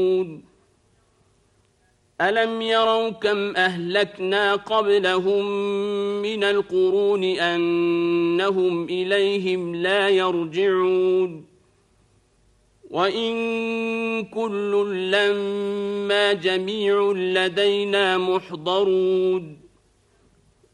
ألم يروا كم أهلكنا قبلهم من القرون أنهم إليهم لا يرجعون وإن كل لما جميع لدينا محضرون